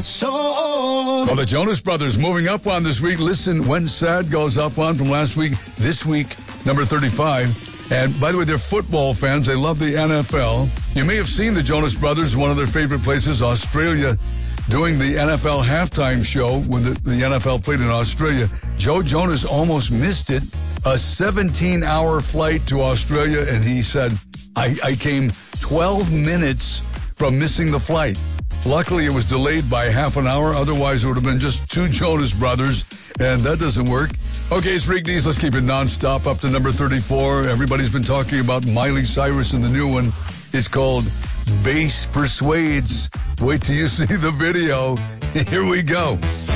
Well, the Jonas Brothers moving up one this week. Listen When Sad goes up one from last week. This week, number 35. And by the way, they're football fans. They love the NFL. You may have seen the Jonas Brothers, one of their favorite places, Australia, doing the NFL halftime show when the NFL played in Australia. Joe Jonas almost missed it. A 17-hour flight to Australia, and he said, I came 12 minutes from missing the flight. Luckily, it was delayed by half an hour. Otherwise, it would have been just two Jonas Brothers, and that doesn't work. Okay, it's Freak News. Let's keep it nonstop up to number 34. Everybody's been talking about Miley Cyrus and the new one. It's called Bass Persuades. Wait till you see the video. Here we go.